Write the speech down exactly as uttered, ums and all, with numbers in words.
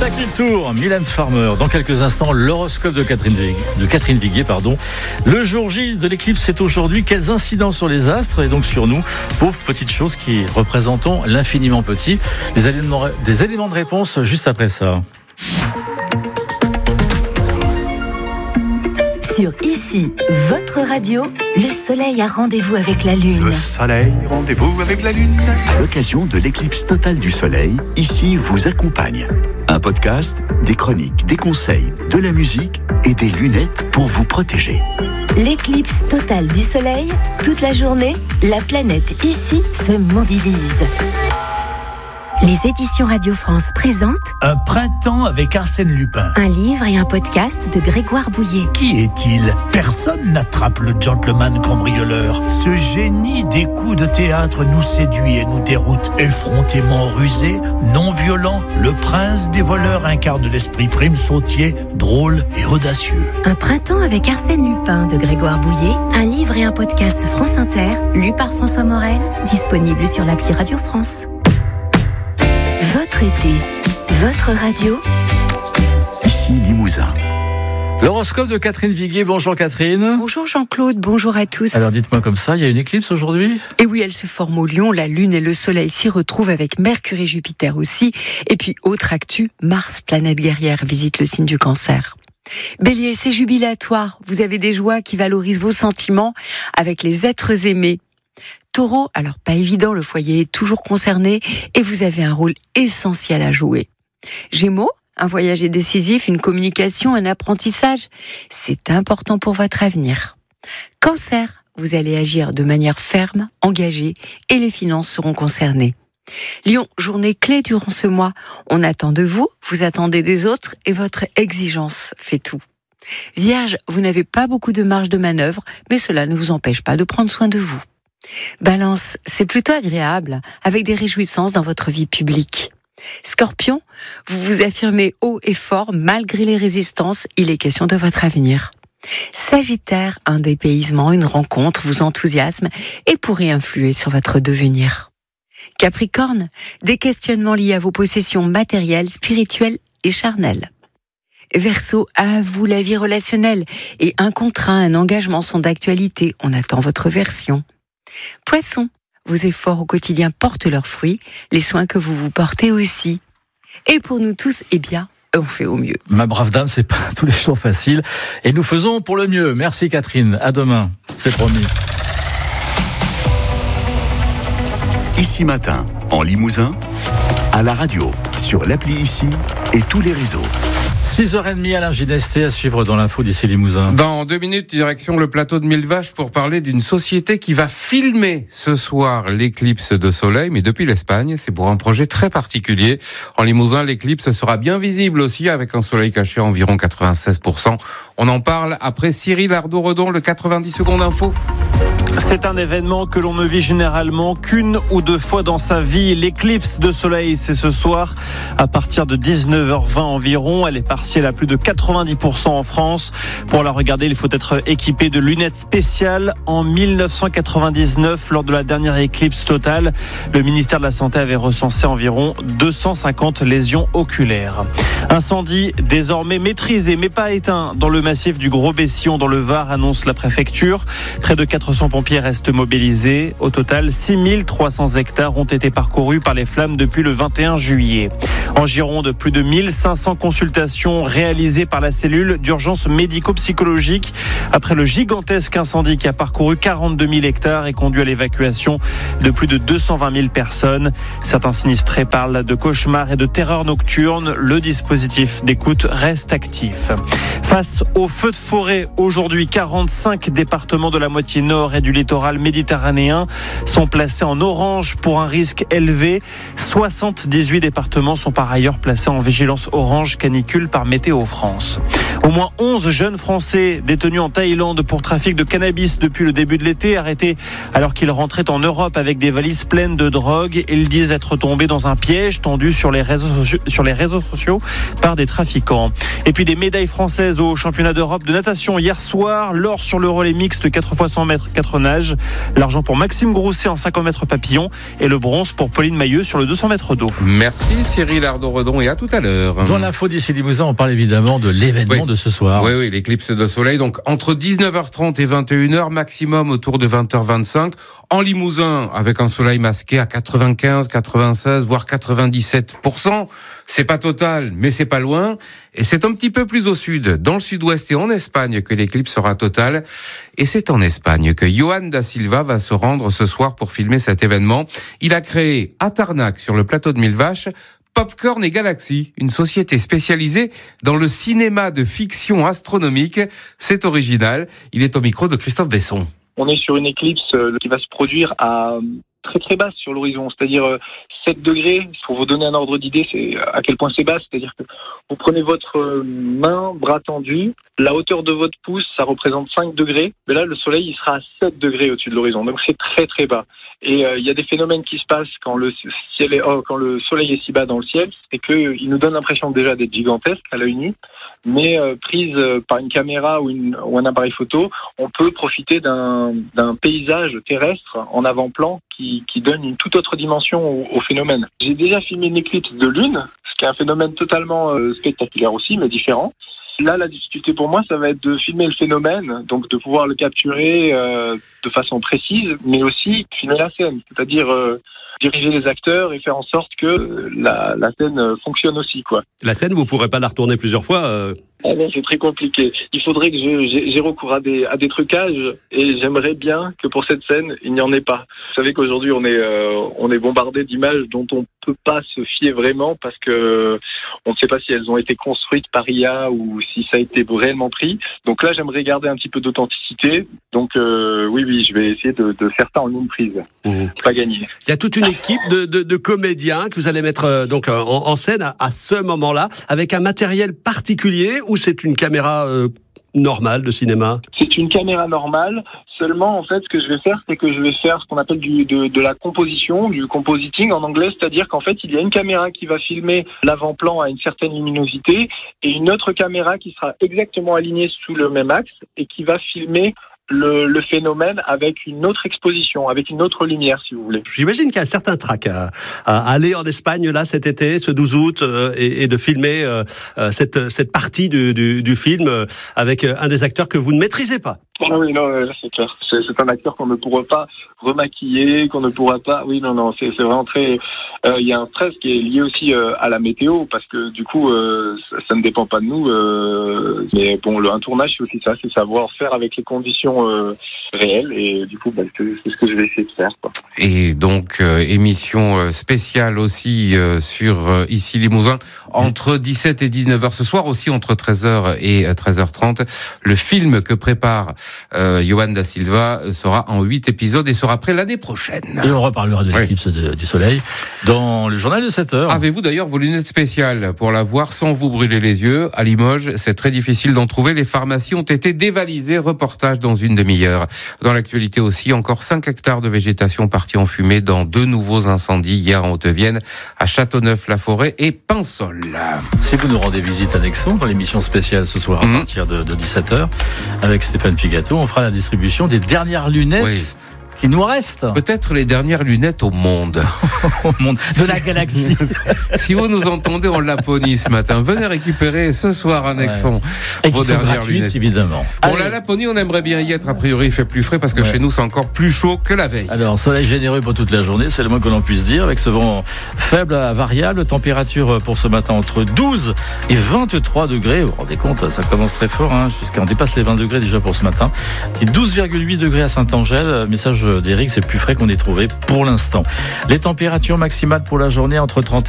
Sacré Tour, Mylène Farmer. Dans quelques instants, l'horoscope de Catherine Viguier, de Catherine Viguier, pardon. Le jour J de l'éclipse, c'est aujourd'hui. Quels incidents sur les astres et donc sur nous, pauvres petites choses qui représentons l'infiniment petit. Des éléments, des éléments de réponse juste après ça. Sur Ici, votre radio, le soleil a rendez-vous avec la lune. Le soleil, rendez-vous avec la lune. À l'occasion de l'éclipse totale du soleil, Ici vous accompagne. Un podcast, des chroniques, des conseils, de la musique et des lunettes pour vous protéger. L'éclipse totale du soleil, toute la journée, la planète Ici se mobilise. Les éditions Radio France présentent Un printemps avec Arsène Lupin. un livre et un podcast de Grégoire Bouillet. Qui est-il ? Personne n'attrape le gentleman cambrioleur. Ce génie des coups de théâtre nous séduit et nous déroute. Effrontément rusé, non violent, le prince des voleurs incarne l'esprit prime sautier, drôle et audacieux. Un printemps avec Arsène Lupin de Grégoire Bouillet, un livre et un podcast France Inter, lu par François Morel, disponible sur l'appli Radio France. Votre été, votre radio. Ici Limousin. L'horoscope de Catherine Viguier. Bonjour Catherine. Bonjour Jean-Claude, bonjour à tous. Alors dites-moi comme ça, il y a une éclipse aujourd'hui ? Et oui, elle se forme au Lion, la Lune et le Soleil s'y retrouvent avec Mercure et Jupiter aussi. Et puis, autre actu, Mars, planète guerrière, visite le signe du Cancer. Bélier, c'est jubilatoire. Vous avez des joies qui valorisent vos sentiments avec les êtres aimés. Taureau, alors pas évident, le foyer est toujours concerné et vous avez un rôle essentiel à jouer. Gémeaux, un voyage est décisif, une communication, un apprentissage, c'est important pour votre avenir. Cancer, vous allez agir de manière ferme, engagée et les finances seront concernées. Lion, journée clé durant ce mois, on attend de vous, vous attendez des autres et votre exigence fait tout. Vierge, vous n'avez pas beaucoup de marge de manœuvre, mais cela ne vous empêche pas de prendre soin de vous. Balance, c'est plutôt agréable, avec des réjouissances dans votre vie publique. Scorpion, vous vous affirmez haut et fort, malgré les résistances, il est question de votre avenir. Sagittaire, un dépaysement, une rencontre vous enthousiasme et pourrait influer sur votre devenir. Capricorne, des questionnements liés à vos possessions matérielles, spirituelles et charnelles. Verseau, à vous la vie relationnelle et un contrat, un engagement sont d'actualité, on attend votre version. Poisson, vos efforts au quotidien portent leurs fruits, les soins que vous vous portez aussi. Et pour nous tous, eh bien, on fait au mieux. Ma brave dame, c'est pas tous les jours facile. Et nous faisons pour le mieux. Merci Catherine. À demain. C'est promis. Ici Matin, en Limousin, à la radio, sur l'appli Ici et tous les réseaux. six heures trente, Alain Ginesté à suivre dans l'info d'ici Limousin. Dans deux minutes, direction le plateau de Mille Vaches pour parler d'une société qui va filmer ce soir l'éclipse de soleil, mais depuis l'Espagne. C'est pour un projet très particulier. En Limousin, l'éclipse sera bien visible aussi avec un soleil caché à environ quatre-vingt-seize pour cent. On en parle après Cyril Ardo-Redon, le quatre-vingt-dix secondes info. C'est un événement que l'on ne vit généralement qu'une ou deux fois dans sa vie. L'éclipse de soleil, c'est ce soir à partir de dix-neuf heures vingt environ. Elle est partielle à plus de quatre-vingt-dix pour cent en France. Pour la regarder, il faut être équipé de lunettes spéciales. En dix-neuf cent quatre-vingt-dix-neuf, lors de la dernière éclipse totale, le ministère de la Santé avait recensé environ deux cent cinquante lésions oculaires. Incendie désormais maîtrisé, mais pas éteint dans le massif du Gros-Bessillon dans le Var, annonce la préfecture. Près de quatre cents pompiers restent mobilisés. Au total, six mille trois cents hectares ont été parcourus par les flammes depuis le vingt et un juillet. En Gironde, plus de mille cinq cents consultations réalisées par la cellule d'urgence médico-psychologique après le gigantesque incendie qui a parcouru quarante-deux mille hectares et conduit à l'évacuation de plus de deux cent vingt mille personnes. Certains sinistrés parlent de cauchemars et de terreur nocturne. Le dispositif d'écoute reste actif. Face aux feux de forêt, aujourd'hui, quarante-cinq départements de la moitié nord et du littoral méditerranéen sont placés en orange pour un risque élevé. soixante-dix-huit départements sont par ailleurs placés en vigilance orange canicule par Météo France. Au moins onze jeunes Français détenus en Thaïlande pour trafic de cannabis depuis le début de l'été, arrêtés alors qu'ils rentraient en Europe avec des valises pleines de drogue. Ils disent être tombés dans un piège tendu sur les réseaux sociaux, sur les réseaux sociaux par des trafiquants. Et puis des médailles françaises au championnat d'Europe de natation hier soir. L'or sur le relais mixte quatre fois cent mètres mètres, quatre nages. L'argent pour Maxime Grousset en cinquante mètres papillon et le bronze pour Pauline Mailleux sur le deux cents mètres d'eau. Merci Cyril Ardon-Redon et à tout à l'heure. Dans l'info d'ici Limousin, on parle évidemment de l'événement oui. de ce soir. Oui, oui, l'éclipse de soleil. Donc, entre dix-neuf heures trente et vingt et une heures, maximum autour de vingt heures vingt-cinq. En Limousin, avec un soleil masqué à quatre-vingt-quinze, quatre-vingt-seize, voire quatre-vingt-dix-sept pour cent. C'est pas total, mais c'est pas loin. Et c'est un petit peu plus au sud, dans le sud-ouest et en Espagne, que l'éclipse sera totale. Et c'est en Espagne que Johan da Silva va se rendre ce soir pour filmer cet événement. Il a créé à Tarnac, sur le plateau de Mille Vaches, Popcorn et Galaxy, une société spécialisée dans le cinéma de fiction astronomique. C'est original. Il est au micro de Christophe Besson. On est sur une éclipse qui va se produire à très très basse sur l'horizon, c'est-à-dire sept degrés. Pour vous donner un ordre d'idée, c'est à quel point c'est bas, c'est-à-dire que vous prenez votre main, bras tendu, la hauteur de votre pouce, ça représente cinq degrés, mais là le soleil il sera à sept degrés au-dessus de l'horizon, donc c'est très très bas. Et il euh, y a des phénomènes qui se passent quand le ciel est, oh, quand le soleil est si bas dans le ciel, c'est que il nous donne l'impression déjà d'être gigantesque à l'œil nu, mais euh, prise euh, par une caméra ou, une, ou un appareil photo, on peut profiter d'un, d'un paysage terrestre en avant-plan qui, qui donne une toute autre dimension au, au phénomène. J'ai déjà filmé une éclipse de lune, ce qui est un phénomène totalement euh, spectaculaire aussi, mais différent. Là, la difficulté pour moi, ça va être de filmer le phénomène, donc de pouvoir le capturer euh, de façon précise, mais aussi filmer la scène, c'est-à-dire euh, diriger les acteurs et faire en sorte que la, la scène fonctionne aussi, quoi. La scène, vous pourrez pas la retourner plusieurs fois euh... Ah non, c'est très compliqué. Il faudrait que je, j'ai, j'ai recours à des, à des trucages et j'aimerais bien que pour cette scène, il n'y en ait pas. Vous savez qu'aujourd'hui, on est, euh, on est bombardé d'images dont on peut pas se fier vraiment parce que on ne sait pas si elles ont été construites par I A ou si ça a été réellement pris. Donc là, j'aimerais garder un petit peu d'authenticité. Donc euh, oui, oui, je vais essayer de, de faire ça en une prise. Mmh. C'est pas gagné. Il y a toute une équipe de, de, de comédiens que vous allez mettre euh, donc en, en scène à, à ce moment-là avec un matériel particulier. Ou c'est une caméra euh, normale de cinéma ? C'est une caméra normale. Seulement, en fait, ce que je vais faire, c'est que je vais faire ce qu'on appelle du, de, de la composition, du compositing en anglais, c'est-à-dire qu'en fait, il y a une caméra qui va filmer l'avant-plan à une certaine luminosité et une autre caméra qui sera exactement alignée sous le même axe et qui va filmer Le, le phénomène avec une autre exposition, avec une autre lumière, si vous voulez. J'imagine qu'il y a un certain trac à, à aller en Espagne là cet été, ce douze août, euh, et, et de filmer euh, cette, cette partie du, du, du film euh, avec un des acteurs que vous ne maîtrisez pas. Ah oui, non, là, c'est clair. C'est, c'est un acteur qu'on ne pourra pas remaquiller, qu'on ne pourra pas... Oui, non, non, c'est, c'est vraiment très... Euh, il y a un stress qui est lié aussi euh, à la météo, parce que du coup, euh, ça, ça ne dépend pas de nous. Euh, mais bon, le, un tournage, c'est aussi ça, c'est savoir faire avec les conditions euh, réelles. Et du coup, bah, c'est, c'est ce que je vais essayer de faire, quoi. Et donc, euh, émission spéciale aussi euh, sur euh, Ici Limousin, entre dix-sept et dix-neuf heures ce soir, aussi entre treize heures et treize heures trente. Le film que prépare Euh, Johan da Silva sera en huit épisodes et sera prêt l'année prochaine. Et on reparlera de l'éclipse oui. de, du soleil dans le journal de sept heures. Avez-vous d'ailleurs vos lunettes spéciales pour la voir sans vous brûler les yeux ? À Limoges, c'est très difficile d'en trouver. Les pharmacies ont été dévalisées. Reportage dans une demi-heure. Dans l'actualité aussi, encore cinq hectares de végétation partis en fumée dans deux nouveaux incendies hier en Haute-Vienne, à Châteauneuf-la-Forêt et Pinsol. Si vous nous rendez visite à Nexon dans l'émission spéciale ce soir à mmh. partir de, de dix-sept heures avec Stéphane Pigato, on fera la distribution des dernières lunettes oui. qui nous restent. Peut-être les dernières lunettes au monde. Au monde de la galaxie. Si vous nous entendez en Laponie ce matin, venez récupérer ce soir à Nexon ouais. vos dernières lunettes. Évidemment. Pour la Laponie, on aimerait bien y être. A priori, il fait plus frais parce que ouais. chez nous, c'est encore plus chaud que la veille. Alors, soleil généreux pour toute la journée, c'est le moins que l'on puisse dire, avec ce vent faible à variable. Température pour ce matin entre douze et vingt-trois degrés. Vous vous rendez compte, ça commence très fort, hein, jusqu'à on dépasse les vingt degrés déjà pour ce matin. douze virgule huit degrés à Saint-Angèle. Message d'Éric, c'est plus frais qu'on ait trouvé pour l'instant. Les températures maximales pour la journée entre trente